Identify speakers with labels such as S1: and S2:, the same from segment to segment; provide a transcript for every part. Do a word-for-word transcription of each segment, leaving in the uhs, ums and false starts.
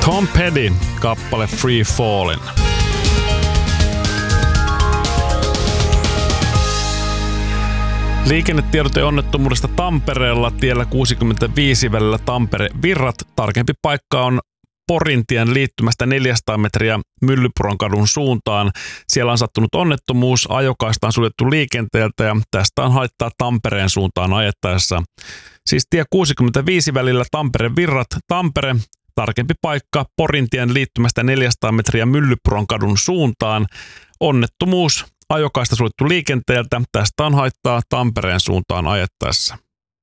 S1: Tom Petty, kappale Free Fallin'. Liikennetiedote onnettomuudesta Tampereella tiellä kuusikymmentäviisi välillä Tampere-Virrat. Tarkempi paikka on Porintien liittymästä neljäsataa metriä Myllypuron kadun suuntaan. Siellä on sattunut onnettomuus, ajokaista on suljettu liikenteeltä ja tästä on haittaa Tampereen suuntaan ajettaessa. Siis tie kuusikymmentäviisi välillä Tampere-Virrat, Tampere. Tarkempi paikka Porintien liittymästä neljäsataa metriä Myllypuron kadun suuntaan. Onnettomuus, ajokaista suljettu liikenteeltä. Tästä on haittaa Tampereen suuntaan ajettaessa.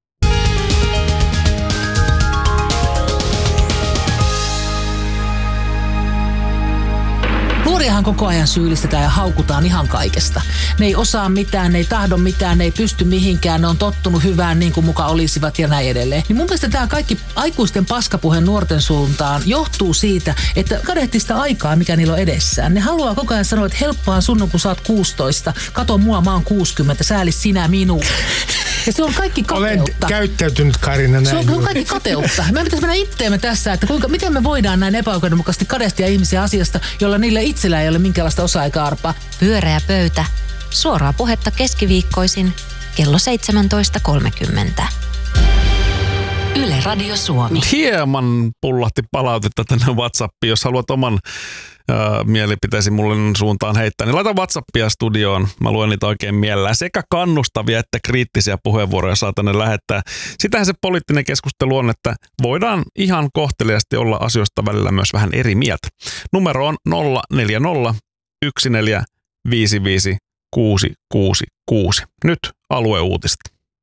S2: Nuoriahan koko ajan syyllistetään ja haukutaan ihan kaikesta. Ne ei osaa mitään, ne ei tahdo mitään, ne ei pysty mihinkään, ne on tottunut hyvään niin kuin muka olisivat ja näin edelleen. Niin mun mielestä tämä kaikki aikuisten paskapuhe nuorten suuntaan johtuu siitä, että kadehtii sitä aikaa, mikä niillä on edessään. Ne haluaa koko ajan sanoa, että helppoa sun, kun sä oot kuusitoista, kato mua, mä oon kuusikymmentä, säälis sinä minua. Ja se on kaikki kateutta.
S3: Olen käyttäytynyt, Karina, näin.
S2: Se on, se on kaikki kateutta. Me pitäisi mennä itteemme tässä, että kuinka, miten me voidaan näin epäoikeudenmukaisesti kadehtia ihmisiä asiasta, jolla niillä itsellä ei ole minkäänlaista osaa eikä arpaa.
S4: Pyöreä pöytä. Suoraa puhetta keskiviikkoisin kello seitsemäntoista kolmekymmentä. Yle Radio Suomi.
S1: Hieman pullahti palautetta tänne WhatsAppiin. Jos haluat oman äh, mielipiteesi mulle suuntaan heittää, niin laita WhatsAppia studioon. Mä luen niitä oikein mielellään. Sekä kannustavia että kriittisiä puheenvuoroja saa tänne lähettää. Sitähän se poliittinen keskustelu on, että voidaan ihan kohteliasti olla asioista välillä myös vähän eri mieltä. Numero on nolla neljä nolla yksi neljä viisi viisi kuusi kuusi kuusi. Nyt alueuutiset.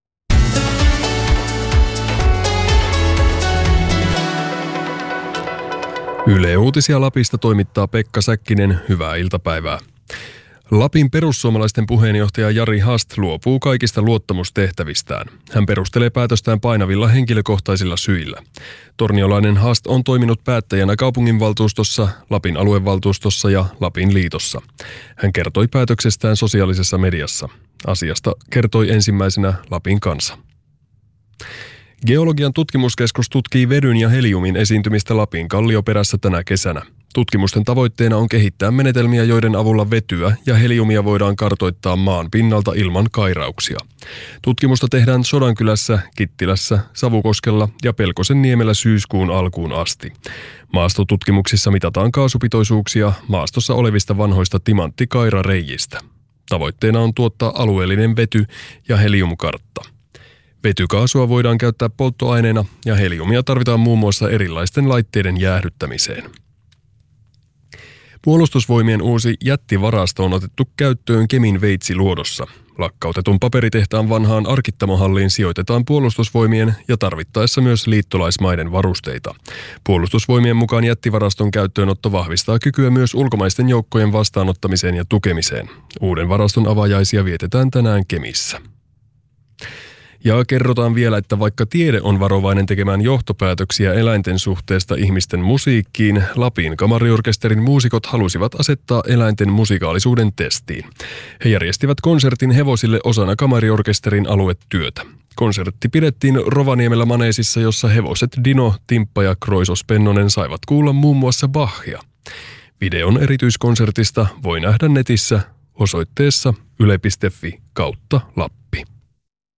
S5: Yle Uutisia Lapista toimittaa Pekka Säkkinen. Hyvää iltapäivää. Lapin perussuomalaisten puheenjohtaja Jari Hast luopuu kaikista luottamustehtävistään. Hän perustelee päätöstään painavilla henkilökohtaisilla syillä. Torniolainen Hast on toiminut päättäjänä kaupunginvaltuustossa, Lapin aluevaltuustossa ja Lapin liitossa. Hän kertoi päätöksestään sosiaalisessa mediassa. Asiasta kertoi ensimmäisenä Lapin Kansa. Geologian tutkimuskeskus tutkii vedyn ja heliumin esiintymistä Lapin kallioperässä tänä kesänä. Tutkimusten tavoitteena on kehittää menetelmiä, joiden avulla vetyä ja heliumia voidaan kartoittaa maan pinnalta ilman kairauksia. Tutkimusta tehdään Sodankylässä, Kittilässä, Savukoskella ja Pelkosenniemellä syyskuun alkuun asti. Maastotutkimuksissa mitataan kaasupitoisuuksia maastossa olevista vanhoista timanttikairareijistä. Tavoitteena on tuottaa alueellinen vety- ja heliumkartta. Vetykaasua voidaan käyttää polttoaineena ja heliumia tarvitaan muun muassa erilaisten laitteiden jäähdyttämiseen. Puolustusvoimien uusi jättivarasto on otettu käyttöön Kemin Veitsiluodossa. Lakkautetun paperitehtaan vanhaan Arkittamohalliin sijoitetaan puolustusvoimien ja tarvittaessa myös liittolaismaiden varusteita. Puolustusvoimien mukaan jättivaraston käyttöönotto vahvistaa kykyä myös ulkomaisten joukkojen vastaanottamiseen ja tukemiseen. Uuden varaston avajaisia vietetään tänään Kemissä. Ja kerrotaan vielä, että vaikka tiede on varovainen tekemään johtopäätöksiä eläinten suhteesta ihmisten musiikkiin, Lapin kamariorkesterin muusikot halusivat asettaa eläinten musikaalisuuden testiin. He järjestivät konsertin hevosille osana kamariorkesterin aluetyötä. Konsertti pidettiin Rovaniemellä maneesissa, jossa hevoset Dino, Timppa ja Kroisos Pennonen saivat kuulla muun muassa Bachia. Videon erityiskonsertista voi nähdä netissä osoitteessa yle piste fi kautta Lappi.